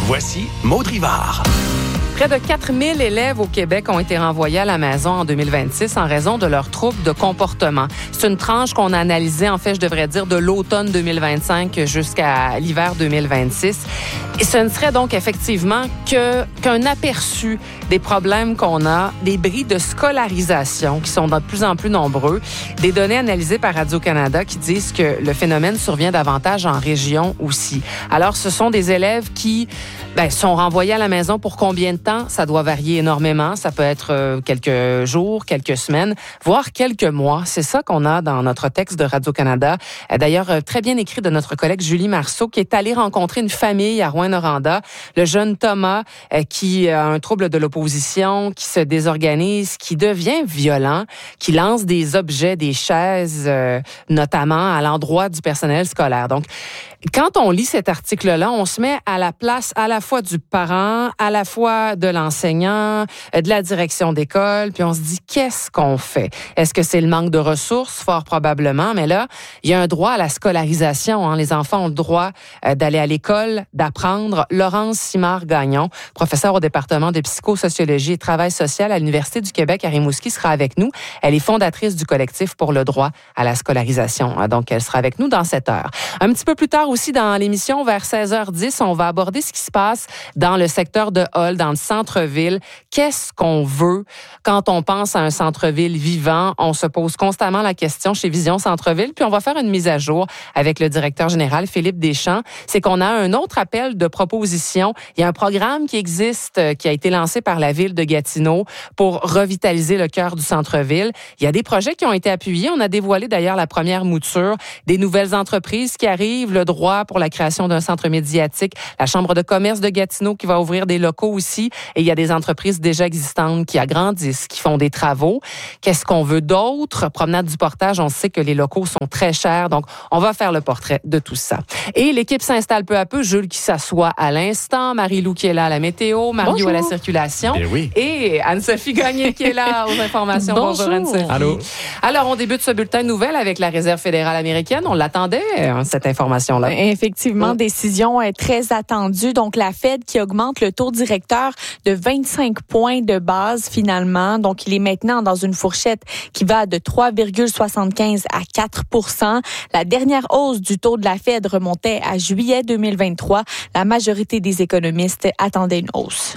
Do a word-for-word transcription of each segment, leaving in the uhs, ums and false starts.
Voici Maud Rivard. Près de quatre mille élèves au Québec ont été renvoyés à la maison en deux mille vingt-six en raison de leurs troubles de comportement. C'est une tranche qu'on a analysée, en fait, je devrais dire, de l'automne deux mille vingt-cinq jusqu'à l'hiver deux mille vingt-six. Et ce ne serait donc effectivement que, qu'un aperçu des problèmes qu'on a, des bris de scolarisation qui sont de plus en plus nombreux, des données analysées par Radio-Canada qui disent que le phénomène survient davantage en région aussi. Alors, ce sont des élèves qui ben, sont renvoyés à la maison pour combien de temps? Ça doit varier énormément. Ça peut être euh, quelques jours, quelques semaines, voire quelques mois. C'est ça qu'on a dans notre texte de Radio-Canada. Euh, d'ailleurs, euh, très bien écrit de notre collègue Julie Marceau, qui est allée rencontrer une famille à Rouyn-Noranda. Le jeune Thomas, euh, qui a un trouble de l'opposition, qui se désorganise, qui devient violent, qui lance des objets, des chaises, euh, notamment à l'endroit du personnel scolaire. Donc, quand on lit cet article-là, on se met à la place à la fois du parent, à la fois de l'enseignant, de la direction d'école, puis on se dit, qu'est-ce qu'on fait? Est-ce que c'est le manque de ressources? Fort probablement, mais là, il y a un droit à la scolarisation. Hein. Les enfants ont le droit d'aller à l'école, d'apprendre. Laurence Simard-Gagnon, professeure au département de psychosociologie et travail social à l'Université du Québec à Rimouski, sera avec nous. Elle est fondatrice du collectif pour le droit à la scolarisation. Donc, elle sera avec nous dans cette heure. Un petit peu plus tard aussi dans l'émission, vers seize heures dix, on va aborder ce qui se passe dans le secteur de Hull, dans le centre-ville. Qu'est-ce qu'on veut quand on pense à un centre-ville vivant? On se pose constamment la question chez Vision Centre-ville, puis on va faire une mise à jour avec le directeur général, Philippe Deschamps. C'est qu'on a un autre appel de proposition. Il y a un programme qui existe, qui a été lancé par la ville de Gatineau pour revitaliser le cœur du centre-ville. Il y a des projets qui ont été appuyés. On a dévoilé d'ailleurs la première mouture, des nouvelles entreprises qui arrivent, le droit pour la création d'un centre médiatique, la Chambre de commerce de Gatineau qui va ouvrir des locaux aussi, et il y a des entreprises déjà existantes qui agrandissent, qui font des travaux. Qu'est-ce qu'on veut d'autre? Promenade du Portage, on sait que les locaux sont très chers, donc on va faire le portrait de tout ça. Et l'équipe s'installe peu à peu. Jules qui s'assoit à l'instant, Marie-Lou qui est là à la météo, Mario Bonjour. À la circulation, Bien oui. Et Anne-Sophie Gagné qui est là aux informations. Bonjour, Bonjour Anne-Sophie. Allô. Alors, on débute ce bulletin de nouvelles avec la Réserve fédérale américaine. On l'attendait, cette information-là. Effectivement, oh. décision très attendue. Donc, la Fed qui augmente le taux directeur de vingt-cinq points de base finalement. Donc, il est maintenant dans une fourchette qui va de trois virgule soixante-quinze à quatre pour cent. La dernière hausse du taux de la Fed remontait à juillet deux mille vingt-trois. La majorité des économistes attendaient une hausse.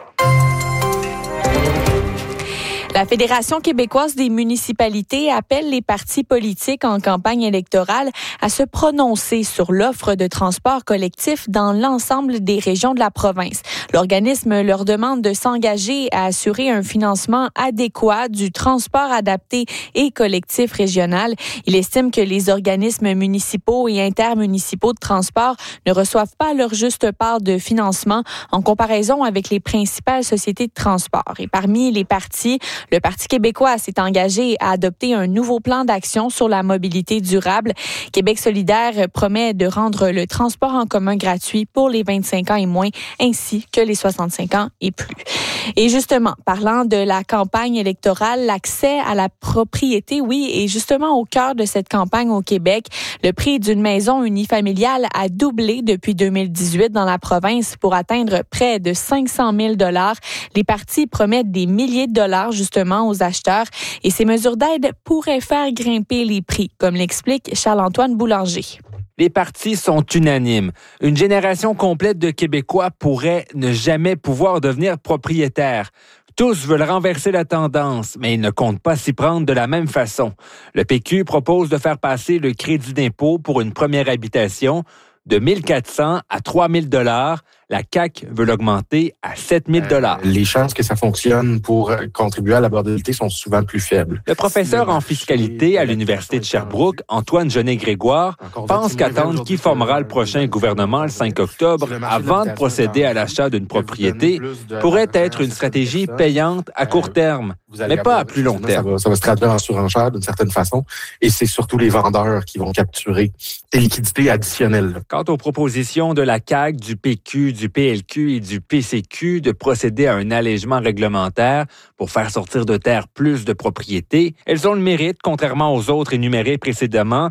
La Fédération québécoise des municipalités appelle les partis politiques en campagne électorale à se prononcer sur l'offre de transport collectif dans l'ensemble des régions de la province. L'organisme leur demande de s'engager à assurer un financement adéquat du transport adapté et collectif régional. Il estime que les organismes municipaux et intermunicipaux de transport ne reçoivent pas leur juste part de financement en comparaison avec les principales sociétés de transport. Et parmi les partis, le Parti québécois s'est engagé à adopter un nouveau plan d'action sur la mobilité durable. Québec solidaire promet de rendre le transport en commun gratuit pour les vingt-cinq ans et moins, ainsi que les soixante-cinq ans et plus. Et justement, parlant de la campagne électorale, l'accès à la propriété, oui, est justement au cœur de cette campagne au Québec. Le prix d'une maison unifamiliale a doublé depuis deux mille dix-huit dans la province pour atteindre près de cinq cent mille dollars. Les partis promettent des milliers de dollars justement aux acheteurs et ces mesures d'aide pourraient faire grimper les prix, comme l'explique Charles-Antoine Boulanger. Les partis sont unanimes. Une génération complète de Québécois pourrait ne jamais pouvoir devenir propriétaire. Tous veulent renverser la tendance, mais ils ne comptent pas s'y prendre de la même façon. Le P Q propose de faire passer le crédit d'impôt pour une première habitation de mille quatre cents à trois mille dollars. La C A Q veut l'augmenter à sept mille dollars. Euh, les chances que ça fonctionne pour contribuer à l'abordabilité sont souvent plus faibles. Le professeur en fiscalité à l'Université de Sherbrooke, Antoine Genet-Grégoire, pense qu'attendre qui formera le prochain gouvernement le cinq octobre avant de procéder à l'achat d'une propriété pourrait être une stratégie payante à court terme, mais pas à plus long terme. Ça va, ça va se traduire en surenchère d'une certaine façon et c'est surtout les vendeurs qui vont capturer des liquidités additionnelles. Quant aux propositions de la C A Q, du P Q, du P L Q et du P C Q de procéder à un allègement réglementaire pour faire sortir de terre plus de propriétés, elles ont le mérite, contrairement aux autres énumérées précédemment,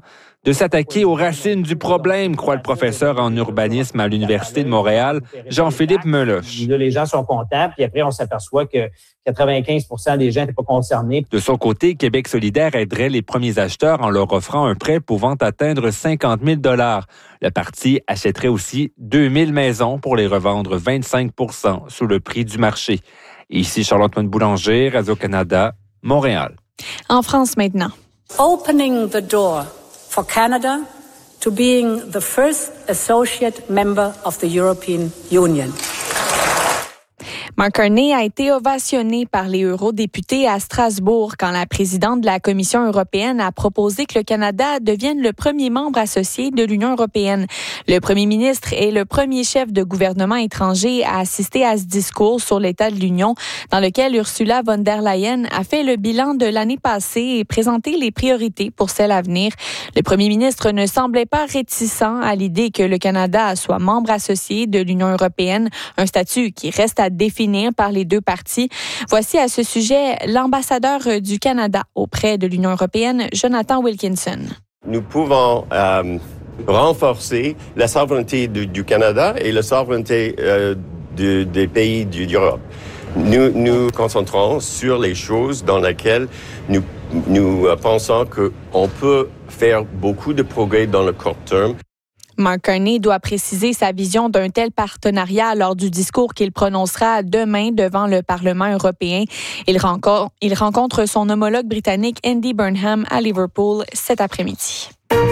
de s'attaquer aux racines du problème, croit le professeur en urbanisme à l'Université de Montréal, Jean-Philippe Meloche. Les gens sont contents, puis après, on s'aperçoit que quatre-vingt-quinze pour cent des gens n'étaient pas concernés. De son côté, Québec solidaire aiderait les premiers acheteurs en leur offrant un prêt pouvant atteindre cinquante mille dollars. Le parti achèterait aussi deux mille maisons pour les revendre vingt-cinq pour cent sous le prix du marché. Ici Charlotte-Antoine Boulanger, Radio-Canada, Montréal. En France maintenant. Opening the door for Canada to being the first associate member of the European Union. Mark Carney a été ovationné par les eurodéputés à Strasbourg quand la présidente de la Commission européenne a proposé que le Canada devienne le premier membre associé de l'Union européenne. Le premier ministre est le premier chef de gouvernement étranger à assister à ce discours sur l'état de l'Union, dans lequel Ursula von der Leyen a fait le bilan de l'année passée et présenté les priorités pour celle à venir. Le premier ministre ne semblait pas réticent à l'idée que le Canada soit membre associé de l'Union européenne, un statut qui reste à définir par les deux parties. Voici à ce sujet l'ambassadeur du Canada auprès de l'Union européenne, Jonathan Wilkinson. Nous pouvons euh, renforcer la souveraineté du, du Canada et la souveraineté euh, de, des pays du, d'Europe. Nous nous concentrons sur les choses dans lesquelles nous, nous pensons qu'on peut faire beaucoup de progrès dans le court terme. Mark Carney doit préciser sa vision d'un tel partenariat lors du discours qu'il prononcera demain devant le Parlement européen. Il rencontre, il rencontre son homologue britannique Andy Burnham à Liverpool cet après-midi.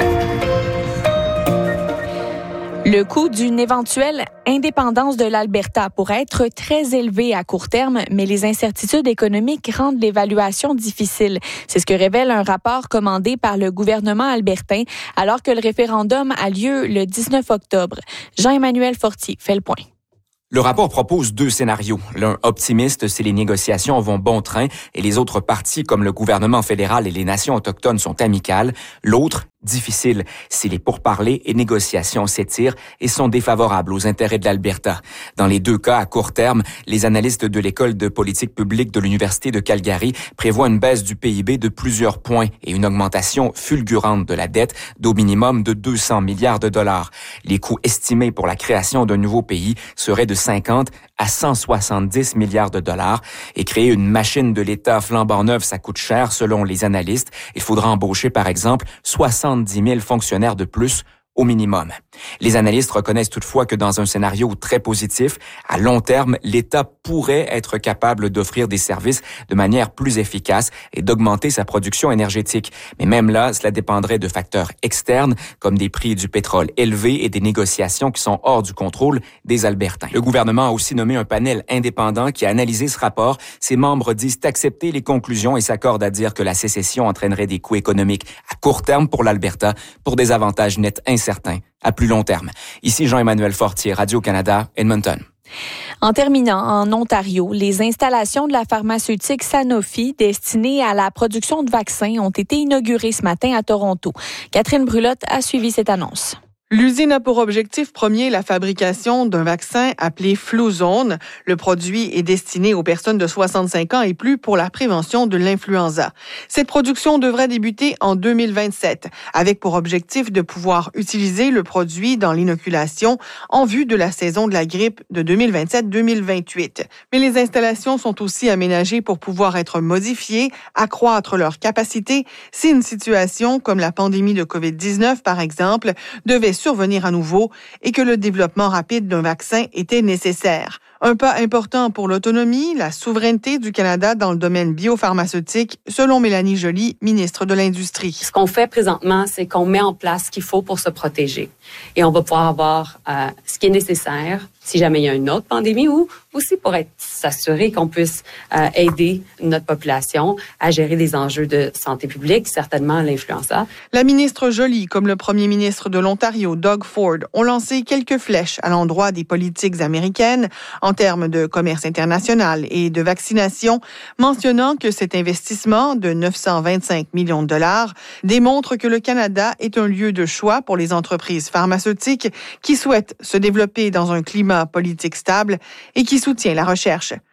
Le coût d'une éventuelle indépendance de l'Alberta pourrait être très élevé à court terme, mais les incertitudes économiques rendent l'évaluation difficile. C'est ce que révèle un rapport commandé par le gouvernement albertain alors que le référendum a lieu le dix-neuf octobre. Jean-Emmanuel Fortier fait le point. Le rapport propose deux scénarios. L'un optimiste si les négociations vont bon train et les autres parties comme le gouvernement fédéral et les nations autochtones sont amicales. L'autre difficile si les pourparlers et négociations s'étirent et sont défavorables aux intérêts de l'Alberta. Dans les deux cas, à court terme, les analystes de l'École de politique publique de l'Université de Calgary prévoient une baisse du P I B de plusieurs points et une augmentation fulgurante de la dette d'au minimum de deux cents milliards de dollars. Les coûts estimés pour la création d'un nouveau pays seraient de cinquante à cent soixante-dix milliards de dollars et créer une machine de l'État flambant neuve, ça coûte cher selon les analystes. Il faudra embaucher, par exemple, soixante-dix mille fonctionnaires de plus au minimum. Les analystes reconnaissent toutefois que dans un scénario très positif, à long terme, l'État pourrait être capable d'offrir des services de manière plus efficace et d'augmenter sa production énergétique. Mais même là, cela dépendrait de facteurs externes comme des prix du pétrole élevés et des négociations qui sont hors du contrôle des Albertains. Le gouvernement a aussi nommé un panel indépendant qui a analysé ce rapport. Ses membres disent accepter les conclusions et s'accordent à dire que la sécession entraînerait des coûts économiques à court terme pour l'Alberta pour des avantages nets incertains à plus long terme. Ici Jean-Emmanuel Fortier, Radio-Canada, Edmonton. En terminant, en Ontario, les installations de la pharmaceutique Sanofi destinées à la production de vaccins ont été inaugurées ce matin à Toronto. Catherine Brulotte a suivi cette annonce. L'usine a pour objectif premier la fabrication d'un vaccin appelé Fluzone. Le produit est destiné aux personnes de soixante-cinq ans et plus pour la prévention de l'influenza. Cette production devrait débuter en deux mille vingt-sept, avec pour objectif de pouvoir utiliser le produit dans l'inoculation en vue de la saison de la grippe de deux mille vingt-sept deux mille vingt-huit. Mais les installations sont aussi aménagées pour pouvoir être modifiées, accroître leur capacité si une situation comme la pandémie de covid dix-neuf, par exemple, devait survenir à nouveau et que le développement rapide d'un vaccin était nécessaire. Un pas important pour l'autonomie, la souveraineté du Canada dans le domaine biopharmaceutique, selon Mélanie Joly, ministre de l'Industrie. Ce qu'on fait présentement, c'est qu'on met en place ce qu'il faut pour se protéger. Et on va pouvoir avoir euh, ce qui est nécessaire si jamais il y a une autre pandémie ou aussi pour être s'assurer qu'on puisse euh, aider notre population à gérer des enjeux de santé publique, certainement l'influenza. La ministre Joly, comme le premier ministre de l'Ontario, Doug Ford, ont lancé quelques flèches à l'endroit des politiques américaines en termes de commerce international et de vaccination, mentionnant que cet investissement de neuf cent vingt-cinq millions de dollars démontre que le Canada est un lieu de choix pour les entreprises pharmaceutiques qui souhaitent se développer dans un climat politique stable et qui soutient la recherche.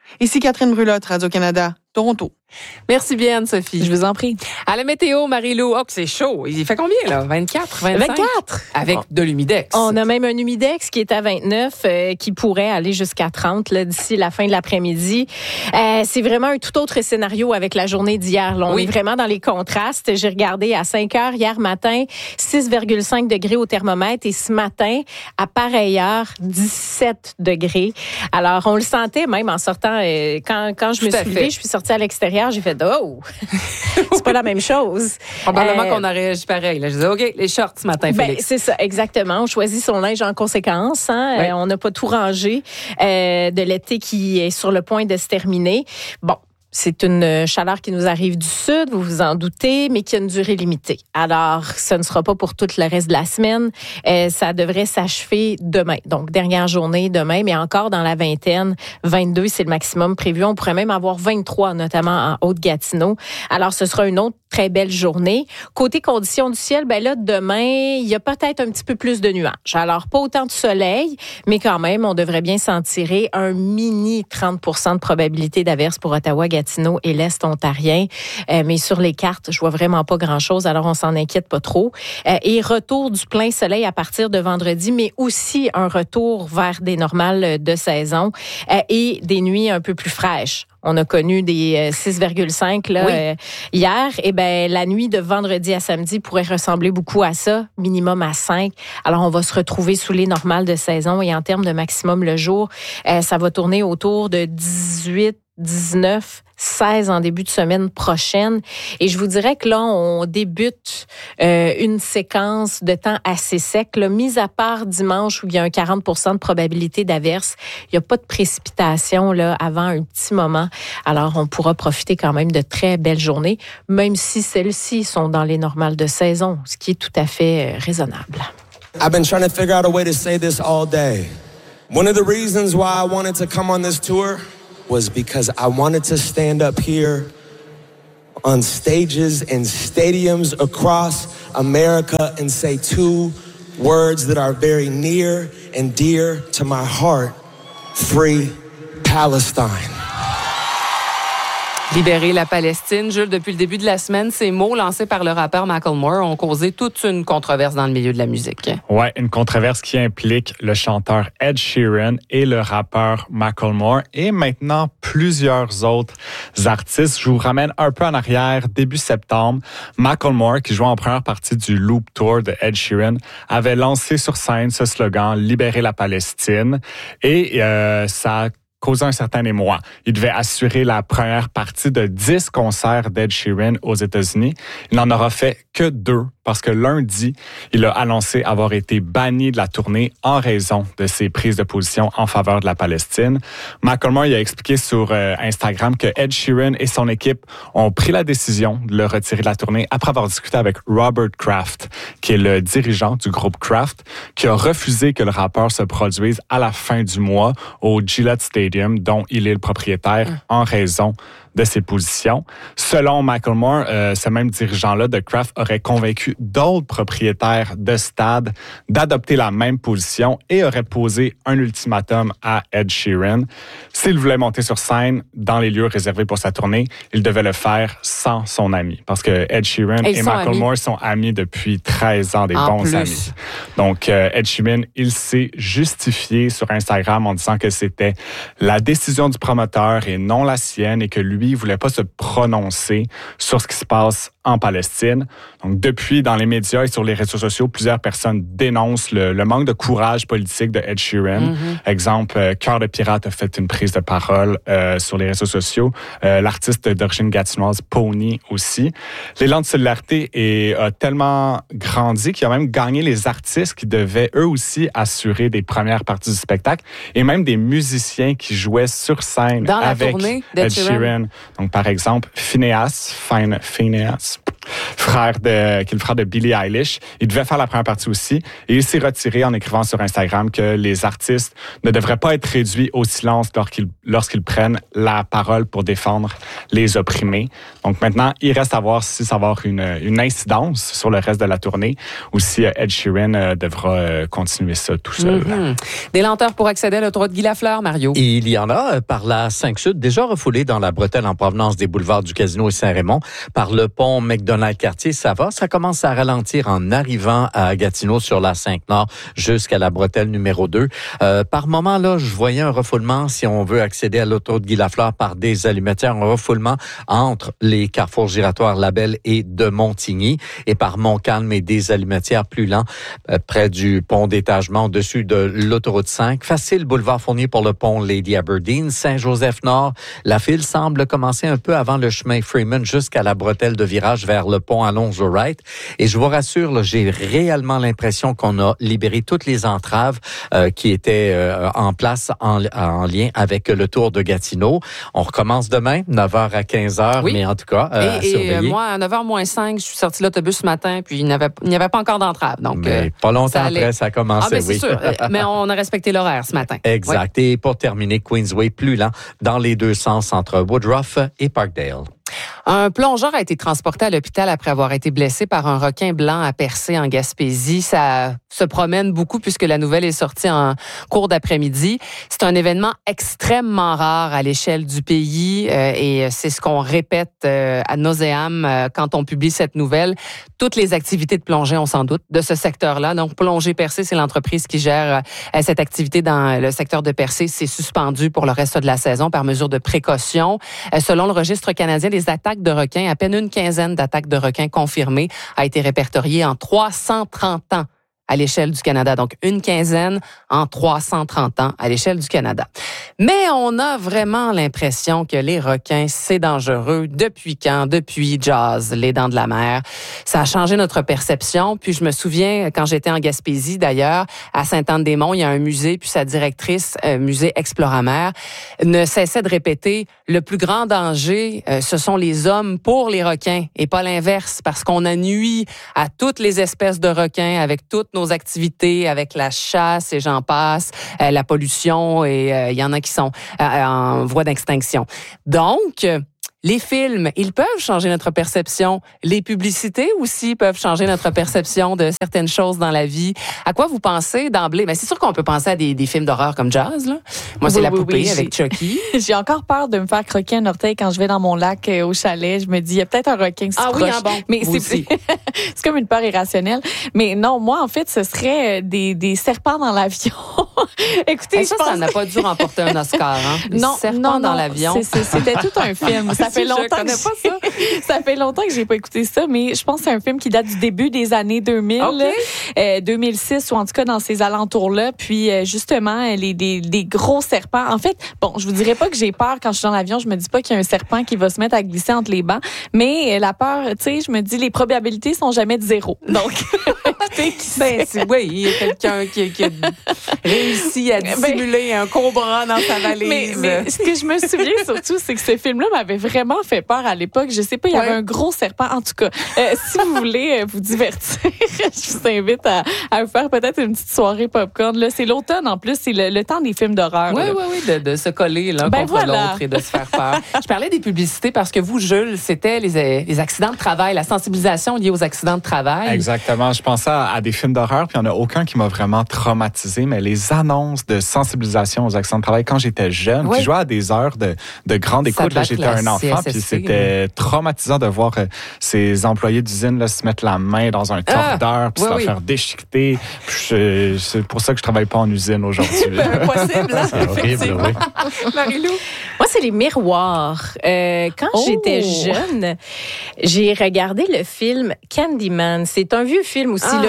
Ici Catherine Brulotte, Radio-Canada, Toronto. Merci bien, Anne-Sophie. Je vous en prie. À la météo, Marie-Lou, oh, c'est chaud. Il fait combien, là? vingt-quatre, vingt-cinq? vingt-quatre. Avec de l'humidex. On a même un humidex qui est à vingt-neuf, euh, qui pourrait aller jusqu'à trente là, d'ici la fin de l'après-midi. Euh, c'est vraiment un tout autre scénario avec la journée d'hier. Là, on oui. est vraiment dans les contrastes. J'ai regardé à cinq heures hier matin, six virgule cinq degrés au thermomètre, et ce matin, à pareille heure, dix-sept degrés. Alors, on le sentait même en sortant. Euh, quand, quand je tout me suis levée, je suis sortie à l'extérieur, j'ai fait « Oh! » C'est pas la même chose. Probablement euh, qu'on a réagi pareil. Là. Je disais, OK, les shorts ce matin, ben, Félix. C'est ça, exactement. On choisit son linge en conséquence. Hein? Oui. Euh, on n'a pas tout rangé euh, de l'été qui est sur le point de se terminer. Bon. C'est une chaleur qui nous arrive du sud, vous vous en doutez, mais qui a une durée limitée. Alors, ce ne sera pas pour tout le reste de la semaine. Euh, ça devrait s'achever demain. Donc, dernière journée demain, mais encore dans la vingtaine. vingt-deux, c'est le maximum prévu. On pourrait même avoir vingt-trois, notamment en Haute-Gatineau. Alors, ce sera une autre très belle journée. Côté conditions du ciel, ben là, demain, il y a peut-être un petit peu plus de nuages. Alors, pas autant de soleil, mais quand même, on devrait bien s'en tirer. Un mini trente pour cent de probabilité d'averse pour Ottawa, Gatineau et l'Est ontarien. Euh, mais sur les cartes, je vois vraiment pas grand-chose, alors on s'en inquiète pas trop. Euh, et retour du plein soleil à partir de vendredi, mais aussi un retour vers des normales de saison euh, et des nuits un peu plus fraîches. On a connu des six virgule cinq là, oui. euh, hier. Et ben la nuit de vendredi à samedi pourrait ressembler beaucoup à ça, minimum à cinq. Alors, on va se retrouver sous les normales de saison. Et en termes de maximum le jour, euh, ça va tourner autour de dix-huit, dix-neuf, seize en début de semaine prochaine. Et je vous dirais que là, on débute euh, une séquence de temps assez sec. Là, mis à part dimanche où il y a un quarante pour cent de probabilité d'averse, il n'y a pas de précipitation là, avant un petit moment. Alors, on pourra profiter quand même de très belles journées, même si celles-ci sont dans les normales de saison, ce qui est tout à fait raisonnable. I've been trying to figure out a way to say this all day. One of the reasons why I wanted to come on this tour was because I wanted to stand up here on stages and stadiums across America and say two words that are very near and dear to my heart. Free Palestine. Libérer la Palestine. Jules, depuis le début de la semaine, ces mots lancés par le rappeur Macklemore ont causé toute une controverse dans le milieu de la musique. Ouais, une controverse qui implique le chanteur Ed Sheeran et le rappeur Macklemore et maintenant plusieurs autres artistes. Je vous ramène un peu en arrière. Début septembre, Macklemore, qui jouait en première partie du Loop Tour de Ed Sheeran, avait lancé sur scène ce slogan « Libérer la Palestine » et euh, ça a causé un certain émoi. Il devait assurer la première partie de dix concerts d'Ed Sheeran aux États-Unis. Il n'en aura fait que deux parce que lundi, il a annoncé avoir été banni de la tournée en raison de ses prises de position en faveur de la Palestine. Macklemore il a expliqué sur euh, Instagram que Ed Sheeran et son équipe ont pris la décision de le retirer de la tournée après avoir discuté avec Robert Kraft, qui est le dirigeant du groupe Kraft, qui a refusé que le rappeur se produise à la fin du mois au Gillette Stadium, dont il est le propriétaire mmh. en raison de ses positions. Selon Macklemore, euh, ce même dirigeant-là de Kraft aurait convaincu d'autres propriétaires de stades d'adopter la même position et aurait posé un ultimatum à Ed Sheeran. S'il voulait monter sur scène dans les lieux réservés pour sa tournée, il devait le faire sans son ami. Parce que Ed Sheeran et, et Macklemore amis. sont amis depuis treize ans, des en bons plus. amis. Donc, euh, Ed Sheeran, il s'est justifié sur Instagram en disant que c'était la décision du promoteur et non la sienne et que lui, il ne voulait pas se prononcer sur ce qui se passe en Palestine. Donc, depuis, dans les médias et sur les réseaux sociaux, plusieurs personnes dénoncent le, le manque de courage politique de Ed Sheeran. Mm-hmm. Exemple, euh, Cœur de Pirate a fait une prise de parole euh, sur les réseaux sociaux. Euh, l'artiste d'origine gatinoise, Pony, aussi. L'élan de solidarité est, a tellement grandi qu'il a même gagné les artistes qui devaient, eux aussi, assurer des premières parties du spectacle et même des musiciens qui jouaient sur scène dans avec la tournée Ed Sheeran. Donc, par exemple, Phineas, Fine, Phineas, frère de, qui est le frère de Billie Eilish. Il devait faire la première partie aussi. Et il s'est retiré en écrivant sur Instagram que les artistes ne devraient pas être réduits au silence lorsqu'ils, lorsqu'ils prennent la parole pour défendre les opprimés. Donc maintenant, il reste à voir si ça va avoir une, une incidence sur le reste de la tournée ou si Ed Sheeran euh, devra euh, continuer ça tout seul. Mm-hmm. Des lenteurs pour accéder à l'autoroute Guy Lafleur, Mario? Il y en a par la cinq Sud, déjà refoulée dans la bretelle en provenance des boulevards du Casino et Saint-Raymond. Par le pont McDonald-Cartier, ça va. Ça commence à ralentir en arrivant à Gatineau sur la cinq Nord jusqu'à la bretelle numéro deux. Euh, par moment, là, je voyais un refoulement, si on veut accéder à l'autoroute Guy Lafleur par des allumetières, un refoulement entre les carrefours giratoires Labelle et de Montigny et par Montcalm et des allumetières plus lents euh, près du pont d'étagement au-dessus de l'autoroute cinq. Facile boulevard Fournier pour le pont Lady Aberdeen. Saint-Joseph-Nord, la file semble commencer un peu avant le chemin Freeman jusqu'à la bretelle de virage vers le pont Alonzo-Wright. Et je vous rassure, là, j'ai réellement l'impression qu'on a libéré toutes les entraves euh, qui étaient euh, en place en, en lien avec le Tour de Gatineau. On recommence demain, neuf heures à quinze heures, oui. Mais en tout cas, euh, et, à et surveiller. moi, à neuf heures moins cinq, je suis sortie de l'autobus ce matin, puis il n'y avait, il n'y avait pas encore d'entrave. Donc, mais euh, pas longtemps ça allait... après, ça a commencé, ah, ben, c'est oui. sûr. Mais on a respecté l'horaire ce matin. Exact. Oui. Et pour terminer, Queensway plus lent dans les deux sens entre Woodruff et Parkdale. Un plongeur a été transporté à l'hôpital après avoir été blessé par un requin blanc à Percé en Gaspésie. Ça se promène beaucoup puisque la nouvelle est sortie en cours d'après-midi. C'est un événement extrêmement rare à l'échelle du pays euh, et c'est ce qu'on répète euh, ad nauseam euh, quand on publie cette nouvelle. Toutes les activités de plongée, on s'en doute, de ce secteur-là. Donc, Plongée Percé, c'est l'entreprise qui gère euh, cette activité dans le secteur de Percé. C'est suspendu pour le reste de la saison par mesure de précaution. Euh, selon le registre canadien des attaques de requins, à peine une quinzaine d'attaques de requins confirmées a été répertoriée en trois cent trente ans à l'échelle du Canada. Donc, une quinzaine en trois cent trente ans à l'échelle du Canada. Mais on a vraiment l'impression que les requins, c'est dangereux. Depuis quand? Depuis Jaws, Les Dents de la Mer. Ça a changé notre perception. Puis je me souviens, quand j'étais en Gaspésie, d'ailleurs, à Sainte-Anne-des-Monts, il y a un musée, puis sa directrice, euh, musée Exploramer, ne cessait de répéter, le plus grand danger, euh, ce sont les hommes pour les requins et pas l'inverse, parce qu'on a nui à toutes les espèces de requins avec toutes nos activités, avec la chasse et j'en passe, euh, la pollution et il euh, y en a qui sont euh, en voie d'extinction. Donc, les films, ils peuvent changer notre perception. Les publicités aussi peuvent changer notre perception de certaines choses dans la vie. À quoi vous pensez d'emblée? Ben, c'est sûr qu'on peut penser à des, des films d'horreur comme Jaws, là. Moi, c'est oui, La oui, Poupée oui, avec Chucky. J'ai encore peur de me faire croquer un orteil quand je vais dans mon lac euh, au chalet. Je me dis, il y a peut-être un requin qui se ah, proche. Oui, ah bon, mais c'est, aussi. c'est comme une peur irrationnelle. Mais non, moi, en fait, ce serait des, des serpents dans l'avion. Écoutez, hey, ça, je pense... ça n'a pas dû remporter un Oscar, hein? Des non, serpents non, dans non, l'avion. C'est, c'est, c'était tout un film. Ça fait longtemps que pas ça. ça fait longtemps que j'ai pas écouté ça, mais je pense que c'est un film qui date du début des années deux mille, okay. euh, deux mille six ou en tout cas dans ces alentours-là. Puis euh, justement, les des, des gros serpents. En fait, bon, je vous dirais pas que j'ai peur quand je suis dans l'avion. Je me dis pas qu'il y a un serpent qui va se mettre à glisser entre les bancs, mais la peur, tu sais, je me dis les probabilités sont jamais de zéro. Donc, écoutez, qui ben, c'est, oui, il y a quelqu'un qui, qui a réussi à dissimuler ben, un cobra dans sa valise. Mais, mais ce que je me souviens surtout, c'est que ce film-là m'avait vraiment fait peur à l'époque. Je sais pas, il y avait ouais. un gros serpent. En tout cas, euh, si vous voulez euh, vous divertir, je vous invite à, à faire peut-être une petite soirée popcorn. Là, c'est l'automne en plus, c'est le, le temps des films d'horreur. Oui, oui, oui, de, de se coller l'un ben contre voilà. l'autre et de se faire peur. Je parlais des publicités parce que vous, Jules, c'était les, les accidents de travail, la sensibilisation liée aux accidents de travail. Exactement. Je pensais à, à des films d'horreur, puis il n'y en a aucun qui m'a vraiment traumatisé, mais les annonces de sensibilisation aux accidents de travail quand j'étais jeune, oui. puis je jouais à des heures de, de grande écoute. Là, j'étais un enfant, puis c'était oui. traumatisant de voir euh, ces employés d'usine là, se mettre la main dans un tordeur, ah, puis oui, se oui. faire déchiqueter. Je, c'est pour ça que je travaille pas en usine aujourd'hui. ben, possible, hein? C'est horrible, oui. Marie-Lou? Moi, c'est les miroirs. Euh, quand oh. j'étais jeune, j'ai regardé le film Candyman. C'est un vieux film aussi, ah. là,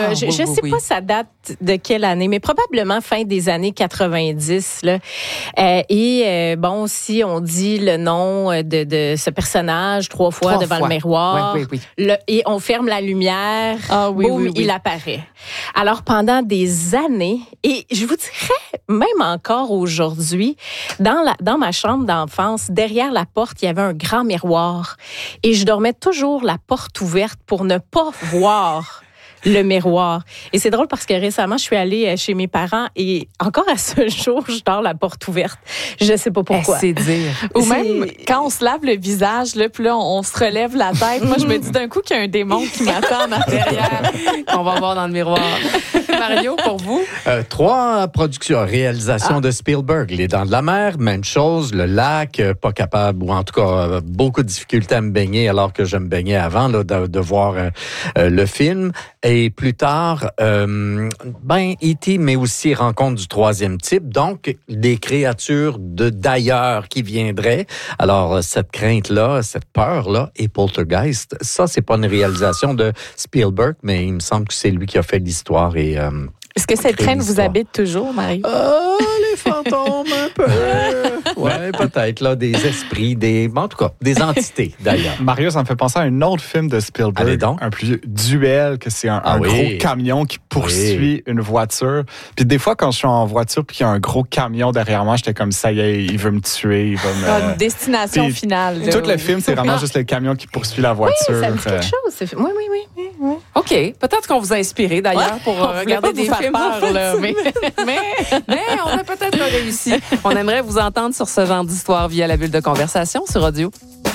là. Je ne oui, sais oui, pas oui. ça date de quelle année, mais probablement fin des années quatre-vingt-dix. Là. Euh, et euh, bon, si on dit le nom de, de ce personnage trois fois Trois devant fois. le miroir, Oui, oui, le- et on ferme la lumière, Ah oui, boum, oui, oui. il apparaît. Alors, pendant des années, et je vous dirais, même encore aujourd'hui, dans, la, dans ma chambre d'enfance, derrière la porte, il y avait un grand miroir. Et je dormais toujours la porte ouverte pour ne pas voir le miroir. Et c'est drôle parce que récemment, je suis allée chez mes parents et encore à ce jour, je dors la porte ouverte. Je sais pas pourquoi. Eh, c'est dire. Ou même quand on se lave le visage, là, puis là, on, on se relève la tête. Moi, je me dis d'un coup qu'il y a un démon qui m'attend en derrière. Qu'on va voir dans le miroir. Mario, pour vous? Euh, trois productions, réalisation ah. de Spielberg. Les Dents de la Mer, même chose. Le Lac, euh, pas capable, ou en tout cas, euh, beaucoup de difficultés à me baigner alors que je me baignais avant là, de, de voir euh, euh, le film. Et plus tard, euh, ben, E T, mais aussi Rencontre du troisième type. Donc, des créatures de d'ailleurs qui viendraient. Alors, cette crainte-là, cette peur-là, et Poltergeist, ça, c'est pas une réalisation de Spielberg, mais il me semble que c'est lui qui a fait l'histoire et... Euh, Est-ce que cette crainte vous habite toujours, Marie? Ah, les fantômes, un peu. Ouais, peut-être, là, des esprits, des, en tout cas, des entités, d'ailleurs. Mario, ça me fait penser à un autre film de Spielberg. Allez donc. Un plus duel, que c'est un, Ah un oui. gros camion qui poursuit oui. une voiture. Puis des fois, quand je suis en voiture puis qu'il y a un gros camion derrière moi, j'étais comme, ça y est, il veut me tuer, il va me... Ah, une destination puis, finale. Là. Tout le film, c'est vraiment juste le camion qui poursuit la voiture. Oui, ça me dit quelque chose. C'est... Oui, oui, oui, oui, oui. OK. Peut-être qu'on vous a inspiré, d'ailleurs, ouais. pour euh, regarder des films. Peur, là, mais... mais, mais on a peut-être pas réussi. On aimerait vous entendre sur ce genre d'histoire via la bulle de conversation sur audio.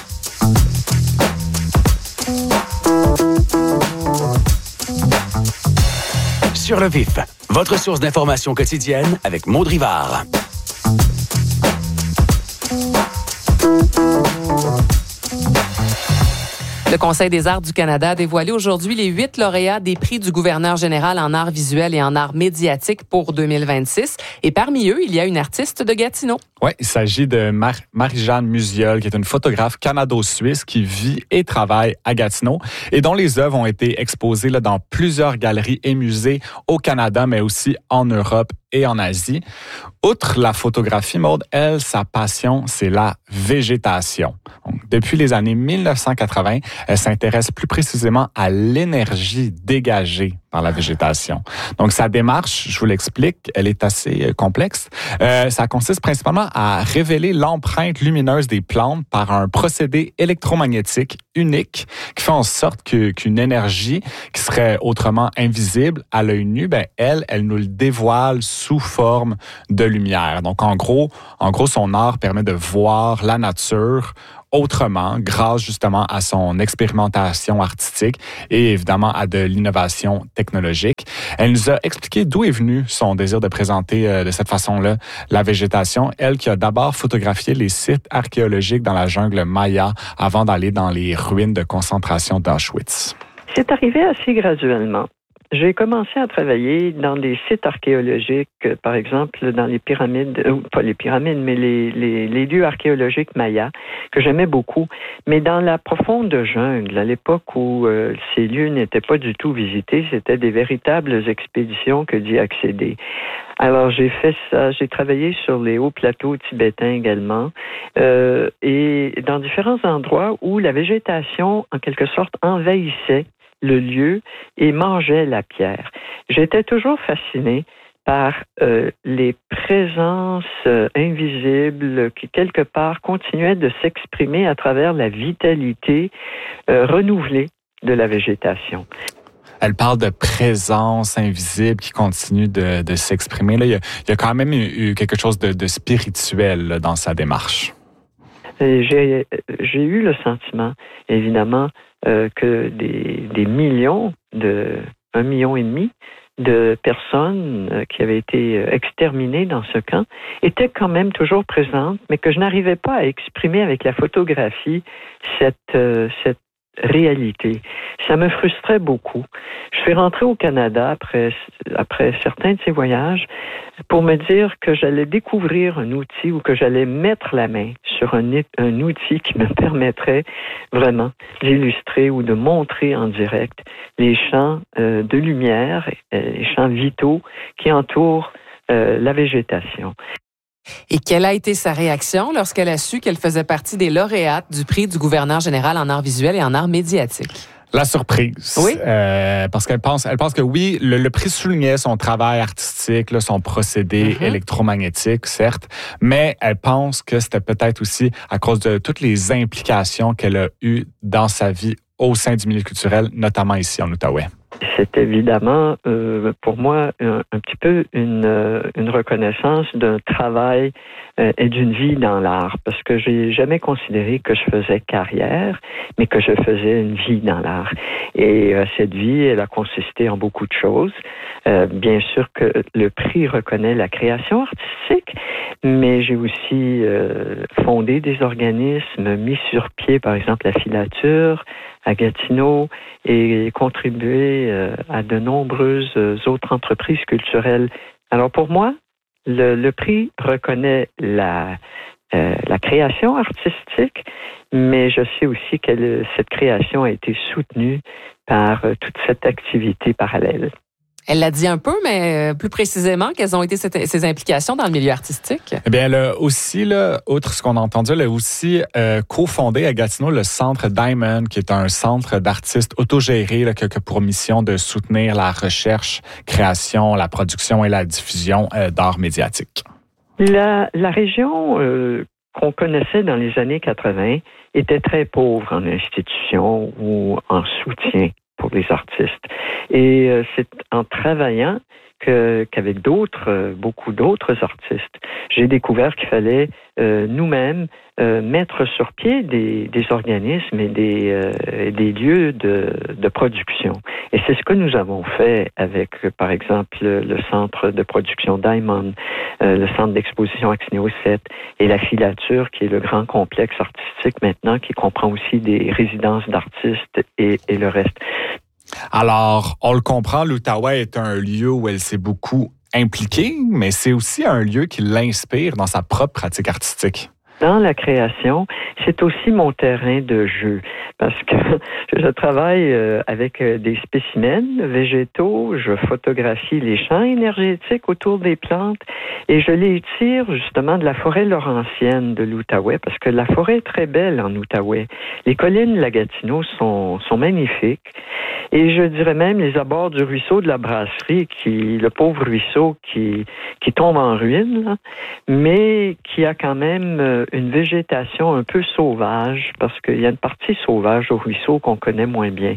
Sur le vif, votre source d'information quotidienne avec Maud Rivard. Le Conseil des arts du Canada a dévoilé aujourd'hui les huit lauréats des prix du gouverneur général en arts visuels et en arts médiatiques pour deux mille vingt-six. Et parmi eux, il y a une artiste de Gatineau. Oui, il s'agit de Mar- Marie-Jeanne Musiol, qui est une photographe canado-suisse qui vit et travaille à Gatineau et dont les œuvres ont été exposées là, dans plusieurs galeries et musées au Canada, mais aussi en Europe et en Asie. Outre la photographie, Maude, elle, sa passion, c'est la végétation. Donc, depuis les années mille neuf cent quatre-vingts, elle s'intéresse plus précisément à l'énergie dégagée par la végétation. Donc, sa démarche, je vous l'explique, elle est assez euh, complexe. Euh, ça consiste principalement à révéler l'empreinte lumineuse des plantes par un procédé électromagnétique unique qui fait en sorte que, qu'une énergie qui serait autrement invisible à l'œil nu, ben, elle, elle nous le dévoile sous forme de lumière. Donc, en gros, en gros, son art permet de voir la nature autrement, grâce justement à son expérimentation artistique et évidemment à de l'innovation technologique. Elle nous a expliqué d'où est venu son désir de présenter euh, de cette façon-là la végétation. Elle qui a d'abord photographié les sites archéologiques dans la jungle Maya avant d'aller dans les ruines de concentration d'Auschwitz. C'est arrivé assez graduellement. J'ai commencé à travailler dans des sites archéologiques, par exemple dans les pyramides, euh, pas les pyramides, mais les, les, les lieux archéologiques mayas, que j'aimais beaucoup, mais dans la profonde jungle, à l'époque où euh, ces lieux n'étaient pas du tout visités, c'était des véritables expéditions que d'y accéder. Alors j'ai fait ça, j'ai travaillé sur les hauts plateaux tibétains également, euh, et dans différents endroits où la végétation, en quelque sorte, envahissait le lieu et mangeait la pierre. J'étais toujours fascinée par euh, les présences euh, invisibles qui, quelque part, continuaient de s'exprimer à travers la vitalité euh, renouvelée de la végétation. Elle parle de présence invisible qui continue de, de s'exprimer. Là, il y a, il y a quand même eu quelque chose de, de spirituel là, dans sa démarche. Et j'ai, j'ai eu le sentiment, évidemment, euh, que des, des millions, de un million et demi de personnes euh, qui avaient été exterminées dans ce camp étaient quand même toujours présentes, mais que je n'arrivais pas à exprimer avec la photographie cette, euh, cette réalité. Ça me frustrait beaucoup. Je suis rentré au Canada après, après certains de ces voyages pour me dire que j'allais découvrir un outil ou que j'allais mettre la main sur un, un outil qui me permettrait vraiment d'illustrer ou de montrer en direct les champs euh, de lumière, euh, les champs vitaux qui entourent euh, la végétation. Et quelle a été sa réaction lorsqu'elle a su qu'elle faisait partie des lauréates du prix du gouverneur général en arts visuels et en arts médiatiques? La surprise. Oui. Euh, parce qu'elle pense, elle pense que oui, le, le prix soulignait son travail artistique, là, son procédé mm-hmm. électromagnétique, certes, mais elle pense que c'était peut-être aussi à cause de toutes les implications qu'elle a eues dans sa vie au sein du milieu culturel, notamment ici en Outaouais. C'est évidemment, euh, pour moi, un, un petit peu une, euh, une reconnaissance d'un travail euh, et d'une vie dans l'art, parce que j'ai jamais considéré que je faisais carrière, mais que je faisais une vie dans l'art. Et euh, cette vie, elle a consisté en beaucoup de choses. Euh, bien sûr que le prix reconnaît la création artistique, mais j'ai aussi euh, fondé des organismes, mis sur pied, par exemple, la filature à Gatineau et contribué euh, à de nombreuses autres entreprises culturelles. Alors pour moi, le, le prix reconnaît la, euh, la création artistique, mais je sais aussi que cette création a été soutenue par euh, toute cette activité parallèle. Elle l'a dit un peu, mais plus précisément, quelles ont été ses implications dans le milieu artistique? Eh bien, elle a aussi, là, outre ce qu'on a entendu, elle a aussi euh, cofondé à Gatineau le Centre Diamond, qui est un centre d'artistes autogéré là, qui a pour mission de soutenir la recherche, création, la production et la diffusion euh, d'art médiatique. La, la région euh, qu'on connaissait dans les années quatre-vingt était très pauvre en institutions ou en soutien pour les artistes. Et euh, c'est en travaillant que, qu'avec d'autres, euh, beaucoup d'autres artistes, j'ai découvert qu'il fallait euh, nous-mêmes euh, mettre sur pied des, des organismes et des, euh, des lieux de, de production. Et c'est ce que nous avons fait avec, par exemple, le, le centre de production Diamond, euh, le centre d'exposition Axnéo sept et la filature, qui est le grand complexe artistique maintenant, qui comprend aussi des résidences d'artistes et, et le reste. Alors, on le comprend, l'Outaouais est un lieu où elle s'est beaucoup impliquée, mais c'est aussi un lieu qui l'inspire dans sa propre pratique artistique. Dans la création, c'est aussi mon terrain de jeu parce que je travaille avec des spécimens végétaux, je photographie les champs énergétiques autour des plantes et je les tire justement de la forêt laurentienne de l'Outaouais parce que la forêt est très belle en Outaouais. Les collines de la Gatineau sont, sont magnifiques et je dirais même les abords du ruisseau de la Brasserie, qui le pauvre ruisseau qui, qui tombe en ruine, là, mais qui a quand même une végétation un peu sauvage, parce qu'il y a une partie sauvage au ruisseau qu'on connaît moins bien.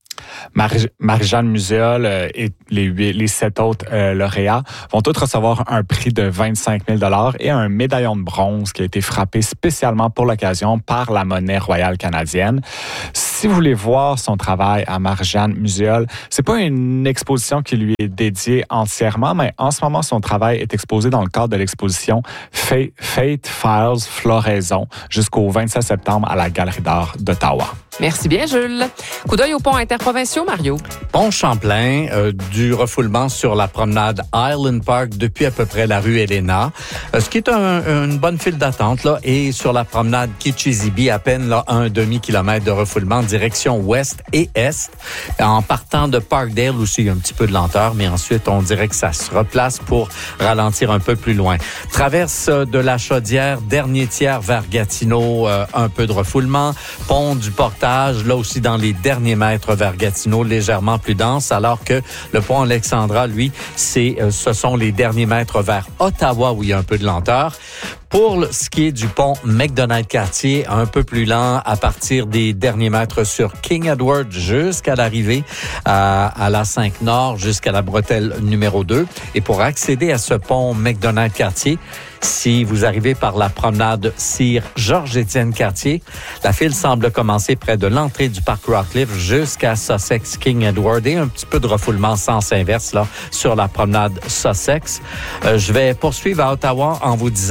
Marie- Marie-Jeanne Muséol euh, et les, huit, les sept autres euh, lauréats vont tous recevoir un prix de vingt-cinq mille dollars et un médaillon de bronze qui a été frappé spécialement pour l'occasion par la monnaie royale canadienne. Si vous voulez voir son travail à Marie-Jeanne Muséol, c'est pas une exposition qui lui est dédiée entièrement, mais en ce moment, son travail est exposé dans le cadre de l'exposition Fate, Fate Files Floraison jusqu'au vingt-sept septembre à la Galerie d'art d'Ottawa. Merci bien, Jules. Coup d'œil aux ponts interprovinciaux, Mario. Pont Champlain, euh, du refoulement sur la promenade Island Park depuis à peu près la rue Elena, euh, ce qui est un, une bonne file d'attente, là, et sur la promenade Kitchizibi, à peine là, un demi-kilomètre de refoulement direction ouest et est. En partant de Parkdale aussi, il y a un petit peu de lenteur, mais ensuite, on dirait que ça se replace pour ralentir un peu plus loin. Traverse de la Chaudière, dernier tiers vers Gatineau, euh, un peu de refoulement. Pont du Portage, là aussi dans les derniers mètres vers Gatineau, légèrement plus dense, alors que le pont Alexandra, lui, c'est, euh, ce sont les derniers mètres vers Ottawa où il y a un peu de lenteur. Pour ce qui est du pont McDonald-Cartier, un peu plus lent à partir des derniers mètres sur King Edward jusqu'à l'arrivée à, à la cinq Nord, jusqu'à la bretelle numéro deux. Et pour accéder à ce pont McDonald-Cartier, si vous arrivez par la promenade Sir Georges-Étienne Cartier, la file semble commencer près de l'entrée du parc Rockcliffe jusqu'à Sussex King Edward et un petit peu de refoulement sens inverse là sur la promenade Sussex. Euh, je vais poursuivre à Ottawa en vous disant que le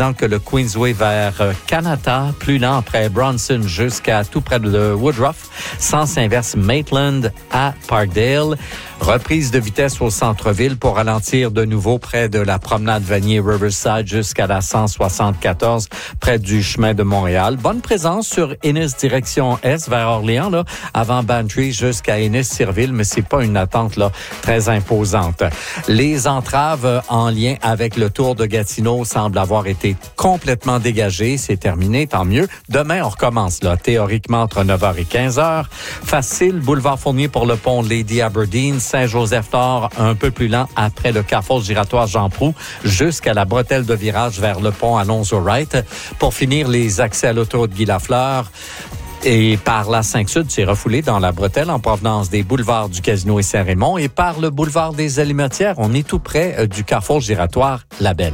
Queensway vers Kanata, plus lent après Bronson jusqu'à tout près de Woodruff. Sens inverse Maitland à Parkdale. Reprise de vitesse au centre-ville pour ralentir de nouveau près de la promenade Vanier-Riverside jusqu'à la cent soixante-quatorze près du chemin de Montréal. Bonne présence sur Ennis direction Est vers Orléans, là, avant Bantry jusqu'à Ennis-Cirville, mais c'est pas une attente là très imposante. Les entraves en lien avec le Tour de Gatineau semblent avoir été complètement dégagées. C'est terminé, tant mieux. Demain, on recommence là, théoriquement entre neuf heures et quinze heures. Facile, boulevard Fournier pour le pont Lady Aberdeen. Saint-Joseph-Nord, un peu plus lent après le carrefour giratoire Jean-Proulx jusqu'à la bretelle de virage vers le pont Alonzo-Wright. Pour finir, les accès à l'autoroute Guy-Lafleur. Et par la cinq Sud, c'est refoulé dans la bretelle en provenance des boulevards du Casino et Saint-Raymond. Et par le boulevard des Alimentières, on est tout près du carrefour giratoire La Belle.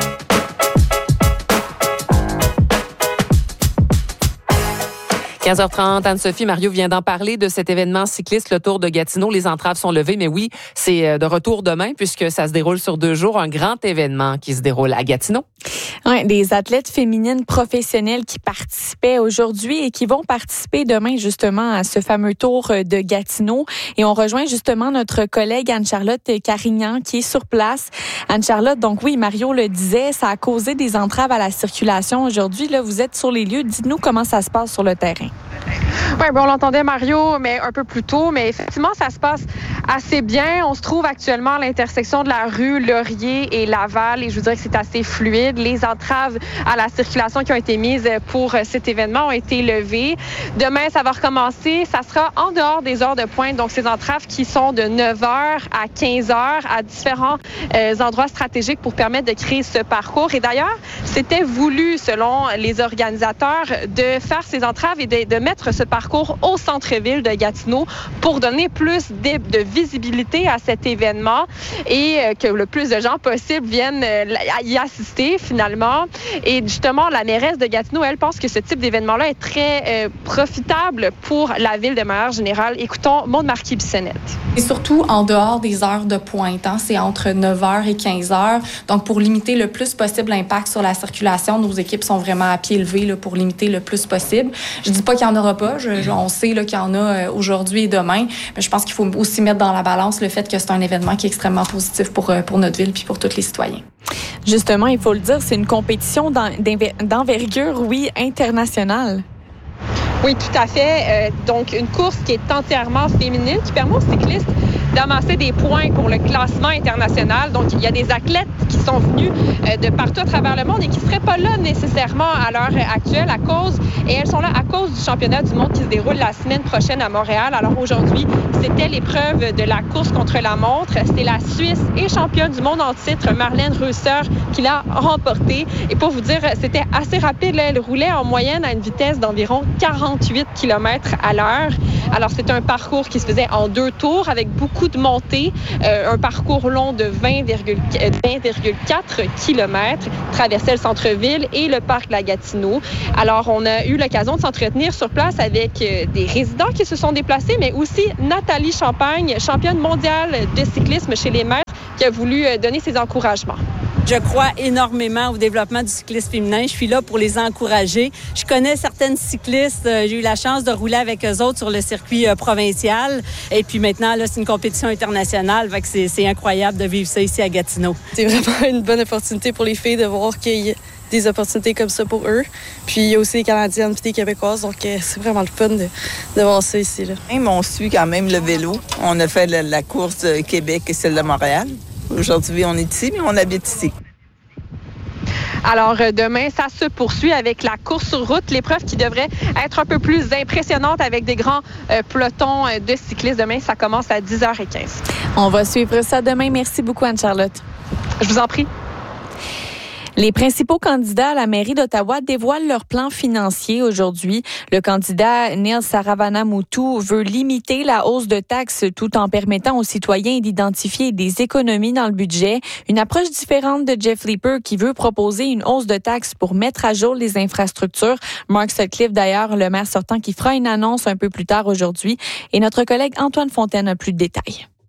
quinze heures trente, Anne-Sophie, Mario vient d'en parler de cet événement cycliste, le Tour de Gatineau. Les entraves sont levées, mais oui, c'est de retour demain puisque ça se déroule sur deux jours. Un grand événement qui se déroule à Gatineau. Ouais, des athlètes féminines professionnelles qui participaient aujourd'hui et qui vont participer demain justement à ce fameux Tour de Gatineau. Et on rejoint justement notre collègue Anne-Charlotte Carignan qui est sur place. Anne-Charlotte, donc oui, Mario le disait, ça a causé des entraves à la circulation aujourd'hui. Là, vous êtes sur les lieux. Dites-nous comment ça se passe sur le terrain. Oui, bon, on l'entendait, Mario, mais un peu plus tôt. Mais effectivement, ça se passe assez bien. On se trouve actuellement à l'intersection de la rue Laurier et Laval. Et je vous dirais que c'est assez fluide. Les entraves à la circulation qui ont été mises pour cet événement ont été levées. Demain, ça va recommencer. Ça sera en dehors des heures de pointe. Donc, ces entraves qui sont de neuf heures à quinze heures à différents euh, endroits stratégiques pour permettre de créer ce parcours. Et d'ailleurs, c'était voulu, selon les organisateurs, de faire ces entraves et de, de mettre ce parcours au centre-ville de Gatineau pour donner plus de, de visibilité à cet événement et euh, que le plus de gens possible viennent euh, y assister finalement. Et justement, la mairesse de Gatineau, elle pense que ce type d'événement-là est très euh, profitable pour la ville de manière générale. Écoutons Maude Marquis-Bissonnette. Et surtout en dehors des heures de pointe, hein, c'est entre neuf heures et quinze heures. Donc, pour limiter le plus possible l'impact sur la circulation, nos équipes sont vraiment à pied levé là, pour limiter le plus possible. Je dis pas qu'il n'y en aura pas. Je, je, on sait là, qu'il y en a euh, aujourd'hui et demain. Mais je pense qu'il faut aussi mettre dans la balance le fait que c'est un événement qui est extrêmement positif pour, euh, pour notre ville puis pour tous les citoyens. Justement, il faut le dire, c'est une compétition d'envergure, oui, internationale. Oui, tout à fait. Euh, donc, une course qui est entièrement féminine, qui permet aux cyclistes d'amasser des points pour le classement international. Donc, il y a des athlètes qui sont venus euh, de partout à travers le monde et qui ne seraient pas là nécessairement à l'heure actuelle à cause, et elles sont là à cause du championnat du monde qui se déroule la semaine prochaine à Montréal. Alors aujourd'hui, c'était l'épreuve de la course contre la montre. C'est la Suisse et championne du monde en titre, Marlène Reusser, qui l'a remporté. Et pour vous dire, c'était assez rapide. Là. Elle roulait en moyenne à une vitesse d'environ quarante-huit kilomètres à l'heure. Alors, c'est un parcours qui se faisait en deux tours avec beaucoup de montées. Euh, un parcours long de vingt virgule quatre kilomètres, traversait le centre-ville et le parc de la Gatineau. Alors, on a eu l'occasion de s'entretenir sur place avec euh, des résidents qui se sont déplacés, mais aussi Nathalie Champagne, championne mondiale de cyclisme chez les maîtres, qui a voulu euh, donner ses encouragements. Je crois énormément au développement du cyclisme féminin. Je suis là pour les encourager. Je connais certaines cyclistes. J'ai eu la chance de rouler avec eux autres sur le circuit provincial. Et puis maintenant, là, c'est une compétition internationale. Fait que c'est, c'est incroyable de vivre ça ici à Gatineau. C'est vraiment une bonne opportunité pour les filles de voir qu'il y a des opportunités comme ça pour eux. Puis il y a aussi les Canadiennes et les Québécoises. Donc c'est vraiment le fun de, de voir ça ici. Là. On suit quand même le vélo. On a fait la, la course de Québec et celle de Montréal. Aujourd'hui, on est ici, mais on habite ici. Alors, demain, ça se poursuit avec la course sur route, l'épreuve qui devrait être un peu plus impressionnante avec des grands euh, pelotons de cyclistes. Demain, ça commence à dix heures quinze. On va suivre ça demain. Merci beaucoup, Anne-Charlotte. Je vous en prie. Les principaux candidats à la mairie d'Ottawa dévoilent leur plan financier aujourd'hui. Le candidat Neil Saravanamoutou veut limiter la hausse de taxes tout en permettant aux citoyens d'identifier des économies dans le budget. Une approche différente de Jeff Leeper qui veut proposer une hausse de taxes pour mettre à jour les infrastructures. Mark Sutcliffe, d'ailleurs, le maire sortant, qui fera une annonce un peu plus tard aujourd'hui. Et notre collègue Antoine Fontaine a plus de détails.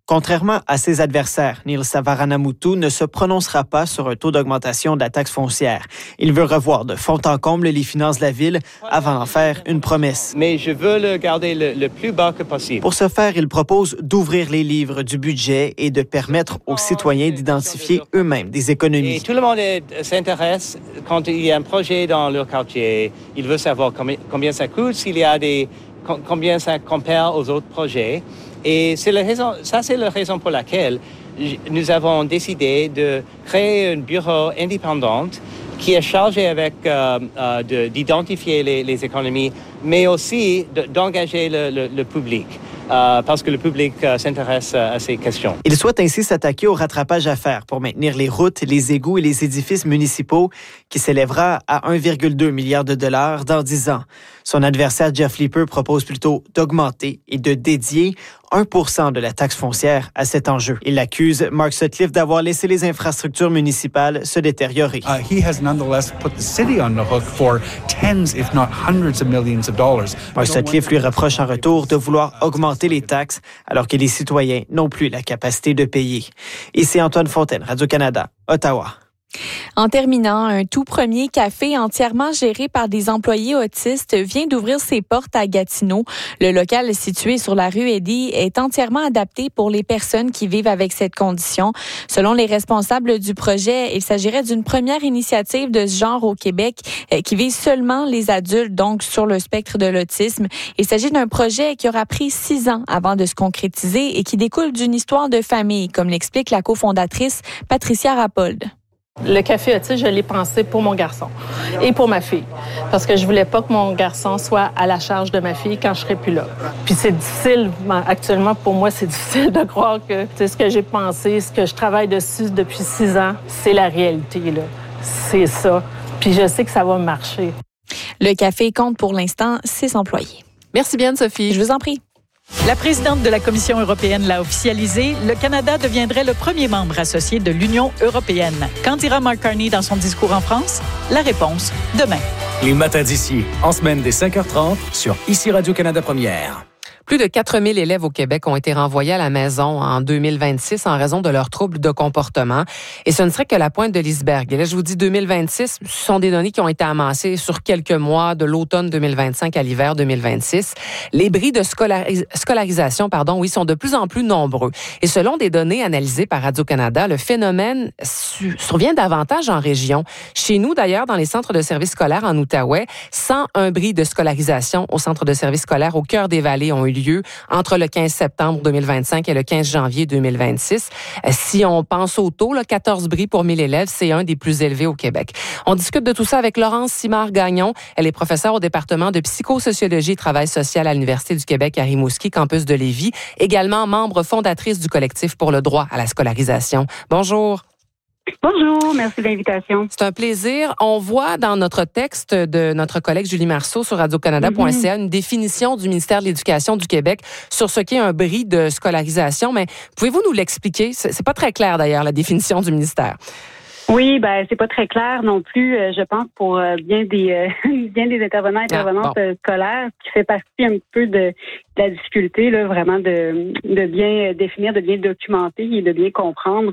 Contrairement à ses adversaires, Neil Savaranamuttu ne se prononcera pas sur un taux d'augmentation de la taxe foncière. Il veut revoir de fond en comble les finances de la ville avant d'en faire une promesse. Mais je veux le garder le, le plus bas que possible. Pour ce faire, il propose d'ouvrir les livres du budget et de permettre aux citoyens d'identifier eux-mêmes des économies. Et tout le monde est, s'intéresse quand il y a un projet dans leur quartier. Il veut savoir combien, combien ça coûte, s'il y a des, combien ça compare aux autres projets. Et c'est la raison, ça, c'est la raison pour laquelle nous avons décidé de créer un bureau indépendant qui est chargé avec euh, euh, de, d'identifier les, les économies, mais aussi de, d'engager le, le, le public. Euh, parce que le public euh, s'intéresse à ces questions. Il souhaite ainsi s'attaquer au rattrapage à faire pour maintenir les routes, les égouts et les édifices municipaux qui s'élèvera à un virgule deux milliard de dollars dans dix ans. Son adversaire Jeff Leeper propose plutôt d'augmenter et de dédier un pour cent de la taxe foncière à cet enjeu. Il accuse Mark Sutcliffe d'avoir laissé les infrastructures municipales se détériorer. Uh, he has nonetheless put the city on the hook for tens, if not hundreds of millions of dollars. Mark Sutcliffe lui reproche en retour de vouloir augmenter les taxes alors que les citoyens n'ont plus la capacité de payer. Ici Antoine Fontaine, Radio-Canada, Ottawa. En terminant, un tout premier café entièrement géré par des employés autistes vient d'ouvrir ses portes à Gatineau. Le local situé sur la rue Eddy est entièrement adapté pour les personnes qui vivent avec cette condition. Selon les responsables du projet, il s'agirait d'une première initiative de ce genre au Québec qui vise seulement les adultes, donc sur le spectre de l'autisme. Il s'agit d'un projet qui aura pris six ans avant de se concrétiser et qui découle d'une histoire de famille, comme l'explique la cofondatrice Patricia Rapold. Le café autiste, je l'ai pensé pour mon garçon et pour ma fille. Parce que je voulais pas que mon garçon soit à la charge de ma fille quand je serai plus là. Puis c'est difficile, actuellement pour moi, c'est difficile de croire que c'est ce que j'ai pensé, ce que je travaille dessus depuis six ans, c'est la réalité, là. C'est ça. Puis je sais que ça va marcher. Le café compte pour l'instant six employés. Merci bien, Sophie. Je vous en prie. La présidente de la Commission européenne l'a officialisé. Le Canada deviendrait le premier membre associé de l'Union européenne. Qu'en dira Mark Carney dans son discours en France? La réponse, demain. Les matins d'ici, en semaine dès cinq heures trente, sur Ici Radio-Canada Première. Plus de quatre mille élèves au Québec ont été renvoyés à la maison en deux mille vingt-six en raison de leurs troubles de comportement. Et ce ne serait que la pointe de l'iceberg. Et là, je vous dis deux mille vingt-six, ce sont des données qui ont été amassées sur quelques mois, de l'automne deux mille vingt-cinq à l'hiver deux mille vingt-six. Les bris de scolaris- scolarisation, pardon, oui, sont de plus en plus nombreux. Et selon des données analysées par Radio-Canada, le phénomène su- survient davantage en région. Chez nous, d'ailleurs, dans les centres de services scolaires en Outaouais, cent un bris de scolarisation au centre de services scolaires au cœur des vallées ont eu lieu entre le quinze septembre deux mille vingt-cinq et le quinze janvier deux mille vingt-six. Si on pense au taux, là, quatorze bris pour mille élèves, c'est un des plus élevés au Québec. On discute de tout ça avec Laurence Simard-Gagnon. Elle est professeure au département de psychosociologie et travail social à l'Université du Québec à Rimouski, campus de Lévis, également membre fondatrice du collectif pour le droit à la scolarisation. Bonjour. Bonjour, merci de l'invitation. C'est un plaisir. On voit dans notre texte de notre collègue Julie Marceau sur radio canada point c a mm-hmm. une définition du ministère de l'Éducation du Québec sur ce qu'est un bris de scolarisation, mais pouvez-vous nous l'expliquer? C'est, c'est pas très clair d'ailleurs, la définition du ministère. Oui, ben c'est pas très clair non plus, euh, je pense, pour euh, bien des euh, bien des intervenants et intervenantes ah, bon. euh, scolaires, qui fait partie un petit peu de, de la difficulté, là, vraiment de, de bien définir, de bien documenter et de bien comprendre